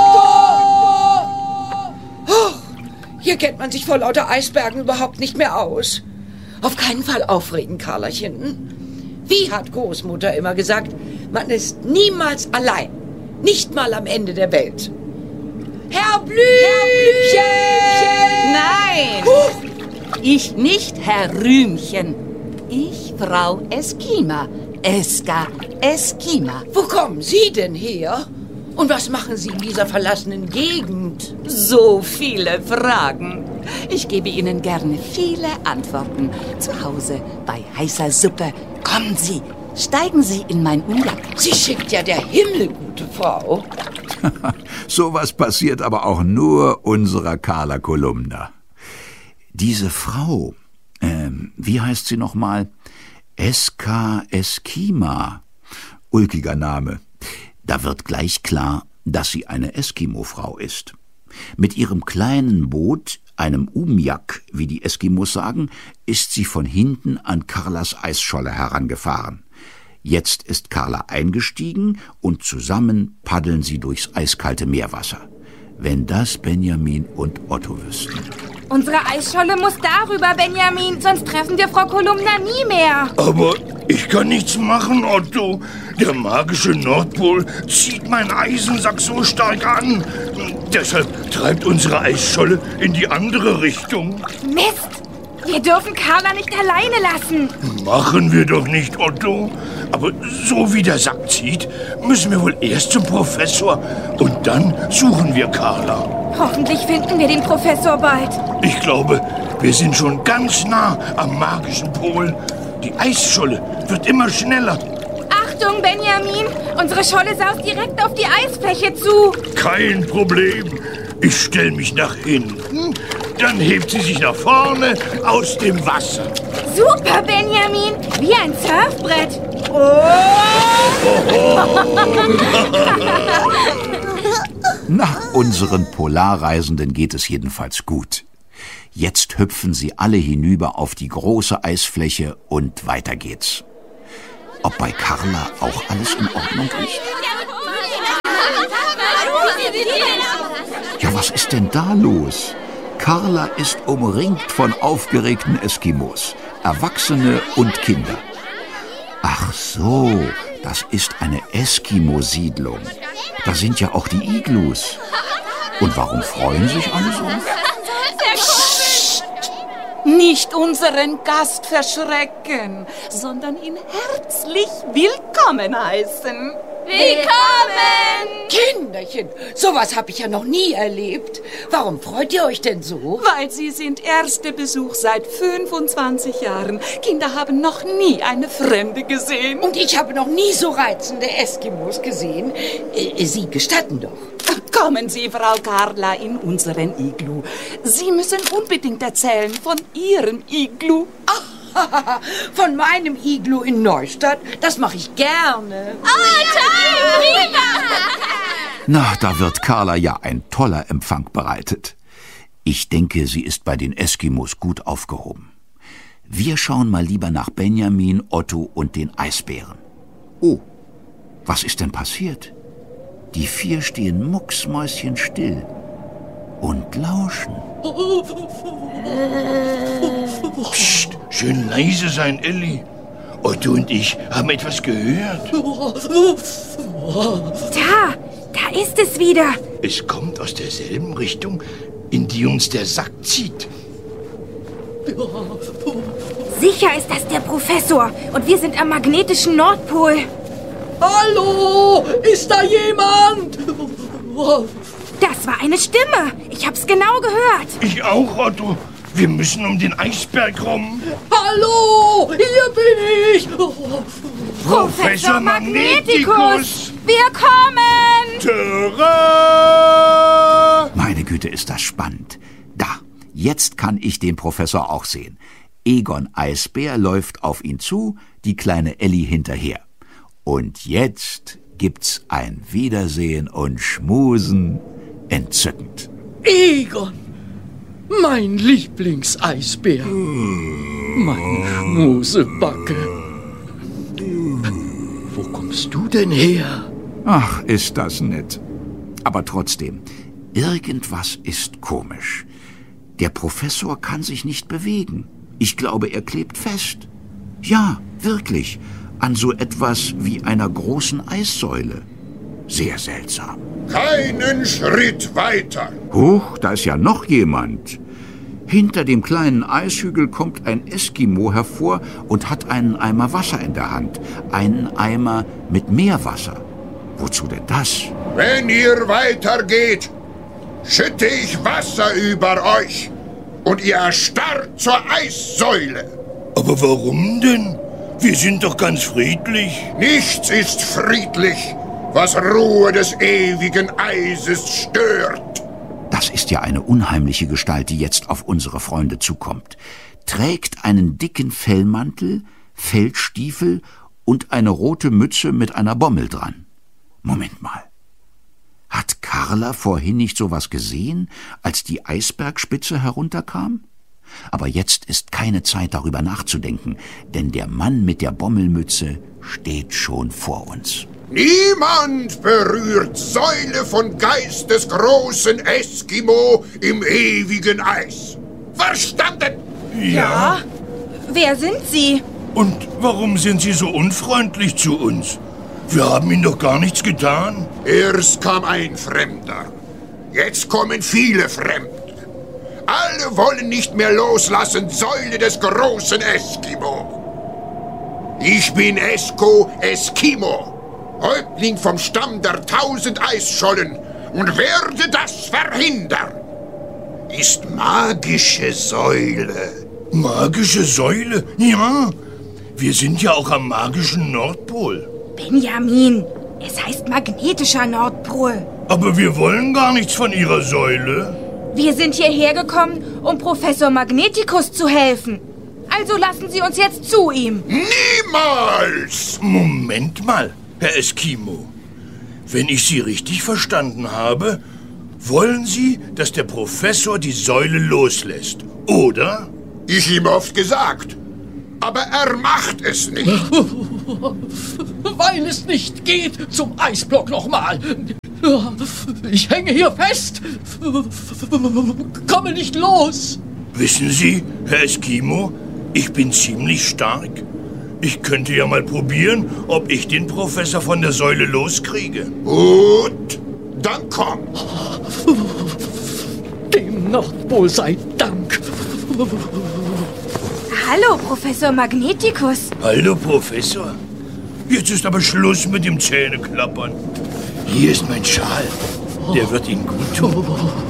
Oh, hier kennt man sich vor lauter Eisbergen überhaupt nicht mehr aus. Auf keinen Fall aufregen, Carlachen. Wie hat Großmutter immer gesagt, man ist niemals allein. Nicht mal am Ende der Welt. Herr Blümchen! Nein! Huch. Ich nicht, Herr Rühmchen. Ich, Frau Eskima. Eska Eskima. Wo kommen Sie denn her? Und was machen Sie in dieser verlassenen Gegend? So viele Fragen. Ich gebe Ihnen gerne viele Antworten. Zu Hause bei heißer Suppe. Kommen Sie, steigen Sie in mein Unjack. Sie schickt ja der Himmel, gute Frau. Sowas passiert aber auch nur unserer Carla Kolumna. Diese Frau, ähm, wie heißt sie nochmal? Eska Eskima. Ulkiger Name. Da wird gleich klar, dass sie eine Eskimo-Frau ist. Mit ihrem kleinen Boot, einem Umjak, wie die Eskimos sagen, ist sie von hinten an Carlas Eisscholle herangefahren. Jetzt ist Carla eingestiegen und zusammen paddeln sie durchs eiskalte Meerwasser. Wenn das Benjamin und Otto wüssten. Unsere Eisscholle muss darüber, Benjamin, sonst treffen wir Frau Kolumna nie mehr. Aber ich kann nichts machen, Otto. Der magische Nordpol zieht meinen Eisensack so stark an. Deshalb treibt unsere Eisscholle in die andere Richtung. Mist! Wir dürfen Carla nicht alleine lassen. Machen wir doch nicht, Otto. Aber so wie der Sack zieht, müssen wir wohl erst zum Professor und dann suchen wir Carla. Hoffentlich finden wir den Professor bald. Ich glaube, wir sind schon ganz nah am magischen Pol. Die Eisscholle wird immer schneller. Achtung, Benjamin! Unsere Scholle saust direkt auf die Eisfläche zu. Kein Problem. Ich stelle mich nach hinten, dann hebt sie sich nach vorne aus dem Wasser. Super, Benjamin! Wie ein Surfbrett. Na, unseren Polarreisenden geht es jedenfalls gut. Jetzt hüpfen sie alle hinüber auf die große Eisfläche und weiter geht's. Ob bei Carla auch alles in Ordnung ist? Was ist denn da los? Carla ist umringt von aufgeregten Eskimos, Erwachsene und Kinder. Ach so, das ist eine Eskimo-Siedlung. Da sind ja auch die Iglus. Und warum freuen sich alle so? Psst! Nicht unseren Gast verschrecken, sondern ihn herzlich willkommen heißen. Willkommen! Kinderchen, sowas habe ich ja noch nie erlebt. Warum freut ihr euch denn so? Weil Sie sind erster Besuch seit fünfundzwanzig Jahren. Kinder haben noch nie eine Fremde gesehen. Und ich habe noch nie so reizende Eskimos gesehen. Äh, Sie gestatten doch. Kommen Sie, Frau Carla, in unseren Iglu. Sie müssen unbedingt erzählen von Ihrem Iglu. Ach. Von meinem Iglu in Neustadt? Das mache ich gerne. Oh, toll! Prima! Na, da wird Carla ja ein toller Empfang bereitet. Ich denke, sie ist bei den Eskimos gut aufgehoben. Wir schauen mal lieber nach Benjamin, Otto und den Eisbären. Oh, was ist denn passiert? Die vier stehen mucksmäuschenstill und lauschen. Psst, schön leise sein, Elli. Otto und ich haben etwas gehört. Da, da ist es wieder. Es kommt aus derselben Richtung, in die uns der Sack zieht. Sicher ist das der Professor und wir sind am magnetischen Nordpol. Hallo, ist da jemand? Das war eine Stimme. Ich hab's genau gehört. Ich auch, Otto. Wir müssen um den Eisberg rum. Hallo, hier bin ich. Professor Magnetikus, wir kommen. Tada! Meine Güte, ist das spannend. Da, jetzt kann ich den Professor auch sehen. Egon Eisbär läuft auf ihn zu, die kleine Elli hinterher. Und jetzt gibt's ein Wiedersehen und Schmusen. Entzückend. Egon, mein Lieblingseisbär. Meine Schmusebacke. Wo kommst du denn her? Ach, ist das nett. Aber trotzdem, irgendwas ist komisch. Der Professor kann sich nicht bewegen. Ich glaube, er klebt fest. Ja, wirklich. An so etwas wie einer großen Eissäule. Sehr seltsam. Keinen Schritt weiter. Huch, da ist ja noch jemand. Hinter dem kleinen Eishügel kommt ein Eskimo hervor und hat einen Eimer Wasser in der Hand. Einen Eimer mit Meerwasser. Wozu denn das? Wenn ihr weitergeht, schütte ich Wasser über euch und ihr erstarrt zur Eissäule. Aber warum denn? Wir sind doch ganz friedlich. Nichts ist friedlich, was Ruhe des ewigen Eises stört. Das ist ja eine unheimliche Gestalt, die jetzt auf unsere Freunde zukommt. Trägt einen dicken Fellmantel, Feldstiefel und eine rote Mütze mit einer Bommel dran. Moment mal. Hat Carla vorhin nicht sowas gesehen, als die Eisbergspitze herunterkam? Aber jetzt ist keine Zeit, darüber nachzudenken, denn der Mann mit der Bommelmütze steht schon vor uns. Niemand berührt Säule von Geist des großen Eskimo im ewigen Eis. Verstanden? Ja. Wer sind Sie? Und warum sind Sie so unfreundlich zu uns? Wir haben Ihnen doch gar nichts getan. Erst kam ein Fremder. Jetzt kommen viele Fremde. Alle wollen nicht mehr loslassen, Säule des großen Eskimo. Ich bin Esko Eskimo, Häuptling vom Stamm der tausend Eisschollen und werde das verhindern. Ist magische Säule. Magische Säule? Ja. Wir sind ja auch am magischen Nordpol. Benjamin, es heißt magnetischer Nordpol. Aber wir wollen gar nichts von Ihrer Säule. Wir sind hierher gekommen, um Professor Magnetikus zu helfen. Also lassen Sie uns jetzt zu ihm. Niemals! Moment mal, Herr Eskimo. Wenn ich Sie richtig verstanden habe, wollen Sie, dass der Professor die Säule loslässt, oder? Ich ihm oft gesagt, aber er macht es nicht. Weil es nicht geht, zum Eisblock nochmal. Ich hänge hier fest. Komme nicht los. Wissen Sie, Herr Eskimo, ich bin ziemlich stark. Ich könnte ja mal probieren, ob ich den Professor von der Säule loskriege. Gut, dann komm. Dem Nordpol sei Dank. Hallo, Professor Magneticus. Hallo, Professor. Jetzt ist aber Schluss mit dem Zähneklappern. Hier ist mein Schal. Der wird Ihnen gut tun.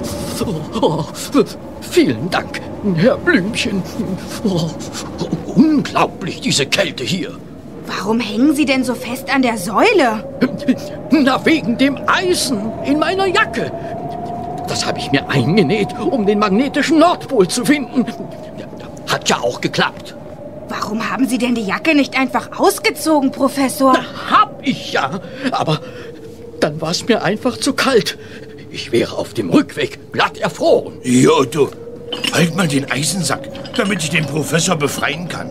Oh, vielen Dank, Herr Blümchen. Oh, unglaublich, diese Kälte hier. Warum hängen Sie denn so fest an der Säule? Na, wegen dem Eisen in meiner Jacke. Das habe ich mir eingenäht, um den magnetischen Nordpol zu finden. Hat ja auch geklappt. Warum haben Sie denn die Jacke nicht einfach ausgezogen, Professor? Na, hab ich ja. Aber dann war es mir einfach zu kalt. Ich wäre auf dem Rückweg glatt erfroren. Hier, Otto, halt mal den Eisensack, damit ich den Professor befreien kann.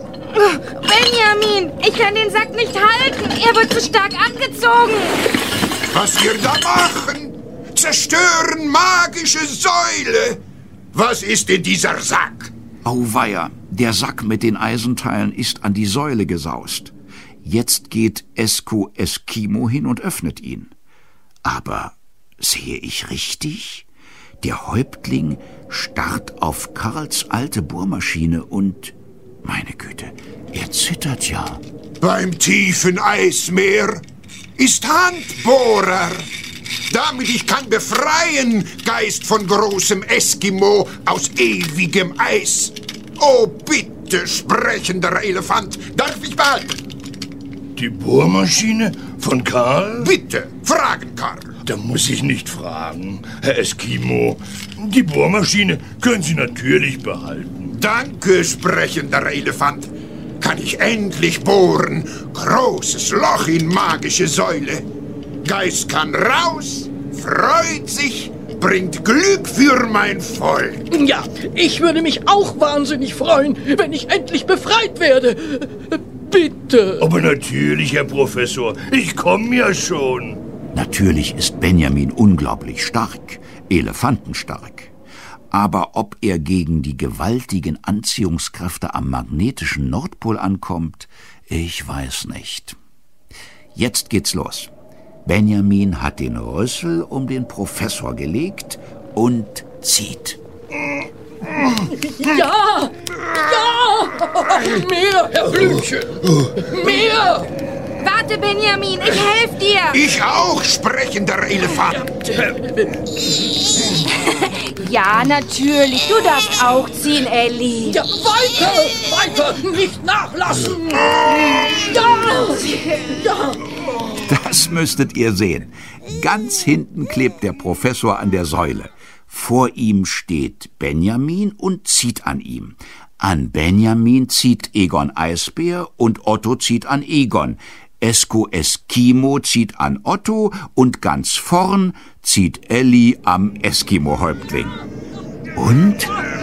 Benjamin, ich kann den Sack nicht halten. Er wird zu stark angezogen. Was wir da machen? Zerstören magische Säule. Was ist in dieser Sack? Auweia, der Sack mit den Eisenteilen ist an die Säule gesaust. Jetzt geht Esko Eskimo hin und öffnet ihn. Aber sehe ich richtig? Der Häuptling starrt auf Karls alte Bohrmaschine und, meine Güte, er zittert ja. Beim tiefen Eismeer ist Handbohrer. Damit ich kann befreien, Geist von großem Eskimo aus ewigem Eis. Oh, bitte, sprechender Elefant, darf ich behalten? Die Bohrmaschine von Karl? Bitte, fragen, Karl. Da muss ich nicht fragen, Herr Eskimo. Die Bohrmaschine können Sie natürlich behalten. Danke, sprechender Elefant. Kann ich endlich bohren. Großes Loch in magische Säule. Geist kann raus, freut sich, bringt Glück für mein Volk. Ja, ich würde mich auch wahnsinnig freuen, wenn ich endlich befreit werde. Bitte. Aber natürlich, Herr Professor, ich komme ja schon. Natürlich ist Benjamin unglaublich stark, elefantenstark. Aber ob er gegen die gewaltigen Anziehungskräfte am magnetischen Nordpol ankommt, ich weiß nicht. Jetzt geht's los. Benjamin hat den Rüssel um den Professor gelegt und zieht. Ja! Ja! Mehr, Herr Blümchen! Mehr! Warte, Benjamin, ich helfe dir! Ich auch, sprechender Elefant! Ja, natürlich, du darfst auch ziehen, Elli. Ja, weiter! Weiter! Nicht nachlassen! Ja! Ja! Das müsstet ihr sehen. Ganz hinten klebt der Professor an der Säule. Vor ihm steht Benjamin und zieht an ihm. An Benjamin zieht Egon Eisbär und Otto zieht an Egon. Esko Eskimo zieht an Otto und ganz vorn zieht Elli am Eskimo-Häuptling. Und?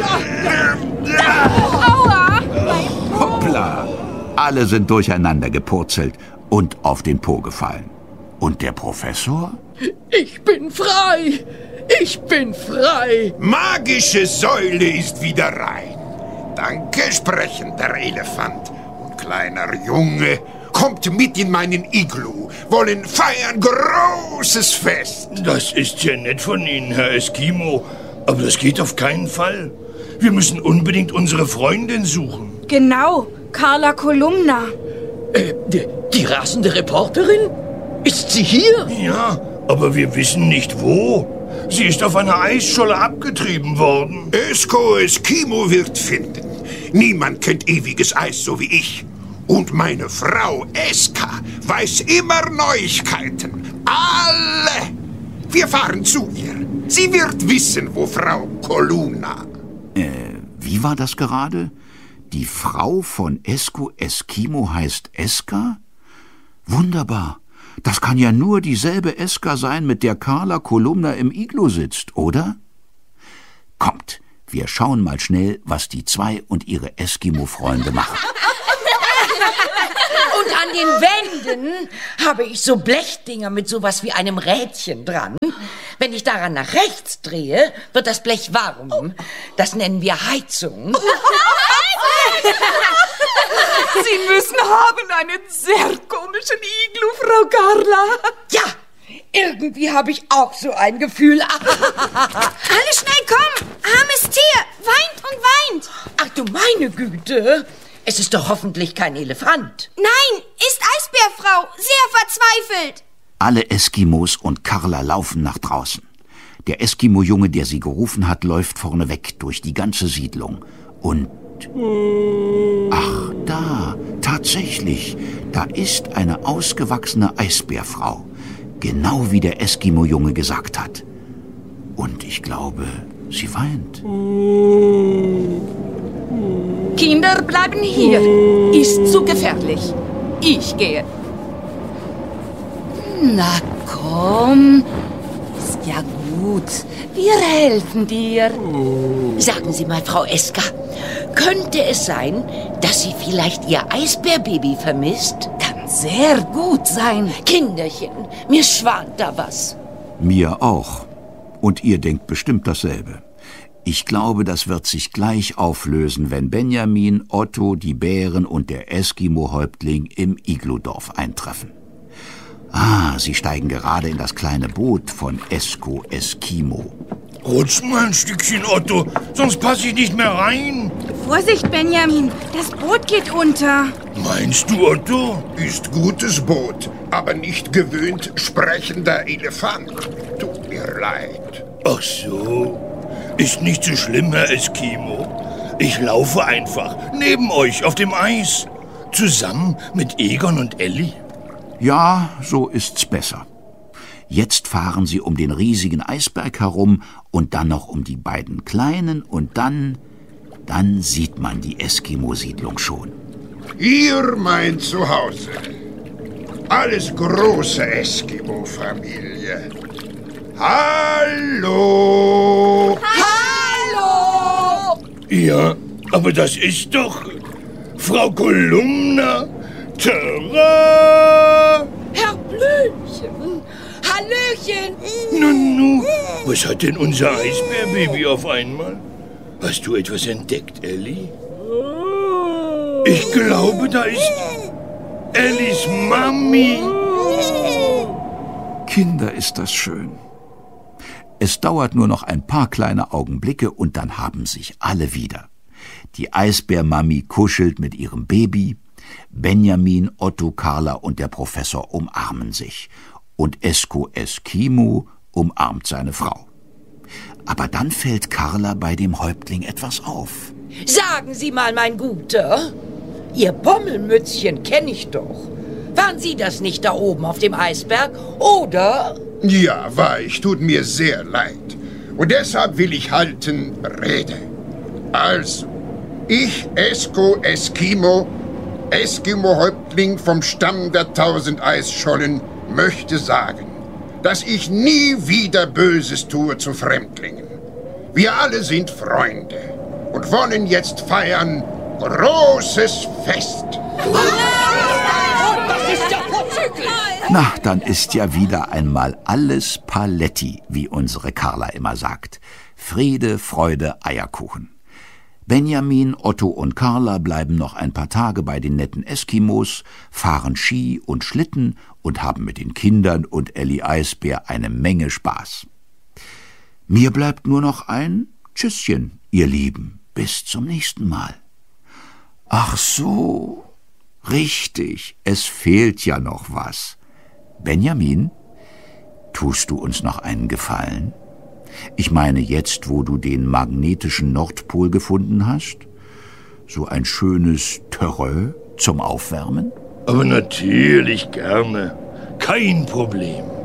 Aua! Hoppla! Alle sind durcheinander gepurzelt und auf den Po gefallen. Und der Professor? Ich bin frei! Ich bin frei! Magische Säule ist wieder rein. Danke, sprechender Elefant. Und kleiner Junge, kommt mit in meinen Iglu. Wollen feiern großes Fest. Das ist ja nett von Ihnen, Herr Eskimo. Aber das geht auf keinen Fall. Wir müssen unbedingt unsere Freundin suchen. Genau, Carla Kolumna. Äh, die, die rasende Reporterin? Ist sie hier? Ja, aber wir wissen nicht wo. Sie ist auf einer Eisscholle abgetrieben worden. Esko Eskimo wird finden. Niemand kennt ewiges Eis so wie ich. Und meine Frau Eska weiß immer Neuigkeiten. Alle! Wir fahren zu ihr. Sie wird wissen, wo Frau Kolumna... Äh, wie war das gerade? Die Frau von Esko Eskimo heißt Eska? Wunderbar. Das kann ja nur dieselbe Eska sein, mit der Carla Kolumna im Iglu sitzt, oder? Kommt, wir schauen mal schnell, was die zwei und ihre Eskimo-Freunde machen. Und an den Wänden habe ich so Blechdinger mit sowas wie einem Rädchen dran. Wenn ich daran nach rechts drehe, wird das Blech warm. Das nennen wir Heizung. Sie müssen haben einen sehr komischen Iglu, Frau Carla. Ja, irgendwie habe ich auch so ein Gefühl. Alle schnell kommen! Armes Tier! Weint und weint! Ach du meine Güte! Es ist doch hoffentlich kein Elefant. Nein, ist Eisbärfrau. Sehr verzweifelt. Alle Eskimos und Carla laufen nach draußen. Der Eskimo-Junge, der sie gerufen hat, läuft vorne weg durch die ganze Siedlung. Und... Ach, da, tatsächlich, da ist eine ausgewachsene Eisbärfrau. Genau wie der Eskimo-Junge gesagt hat. Und ich glaube, sie weint. Kinder bleiben hier. Ist zu gefährlich. Ich gehe. Na komm. Ist ja gut. Wir helfen dir. Sagen Sie mal, Frau Eska, könnte es sein, dass sie vielleicht ihr Eisbärbaby vermisst? Kann sehr gut sein. Kinderchen, mir schwant da was. Mir auch. Und ihr denkt bestimmt dasselbe. Ich glaube, das wird sich gleich auflösen, wenn Benjamin, Otto, die Bären und der Eskimo-Häuptling im Igludorf eintreffen. Ah, sie steigen gerade in das kleine Boot von Esko Eskimo. Rutsch mal ein Stückchen, Otto, sonst passe ich nicht mehr rein. Vorsicht, Benjamin, das Boot geht unter. Meinst du, Otto? Ist gutes Boot, aber nicht gewöhnt sprechender Elefant. Tut mir leid. Ach so. Ist nicht so schlimm, Herr Eskimo. Ich laufe einfach neben euch auf dem Eis. Zusammen mit Egon und Elli. Ja, so ist's besser. Jetzt fahren sie um den riesigen Eisberg herum und dann noch um die beiden kleinen und dann, dann sieht man die Eskimo-Siedlung schon. Hier mein Zuhause. Alles große Eskimo-Familie. Hallo! Hallo! Ja, aber das ist doch Frau Kolumna. Tara! Herr Blümchen! Hallöchen! Nunu, was hat denn unser Eisbärbaby auf einmal? Hast du etwas entdeckt, Elli? Ich glaube, da ist Ellis Mami. Kinder, ist das schön. Es dauert nur noch ein paar kleine Augenblicke und dann haben sich alle wieder. Die Eisbärmami kuschelt mit ihrem Baby. Benjamin, Otto, Carla und der Professor umarmen sich. Und Esko Eskimo umarmt seine Frau. Aber dann fällt Carla bei dem Häuptling etwas auf. Sagen Sie mal, mein Guter, Ihr Bommelmützchen kenne ich doch. Waren Sie das nicht da oben auf dem Eisberg, oder? Ja, war ich. Tut mir sehr leid. Und deshalb will ich halten Rede. Also, ich, Esko Eskimo, Eskimo-Häuptling vom Stamm der tausend Eisschollen, möchte sagen, dass ich nie wieder Böses tue zu Fremdlingen. Wir alle sind Freunde und wollen jetzt feiern großes Fest. Das ist ja vorzüglich. Na, dann ist ja wieder einmal alles Paletti, wie unsere Carla immer sagt. Friede, Freude, Eierkuchen. Benjamin, Otto und Carla bleiben noch ein paar Tage bei den netten Eskimos, fahren Ski und Schlitten und haben mit den Kindern und Elli Eisbär eine Menge Spaß. Mir bleibt nur noch ein Tschüsschen, ihr Lieben, bis zum nächsten Mal. Ach so, richtig, es fehlt ja noch was. Benjamin, tust du uns noch einen Gefallen? Ich meine jetzt, wo du den magnetischen Nordpol gefunden hast? So ein schönes Terrain zum Aufwärmen? Aber natürlich gerne. Kein Problem.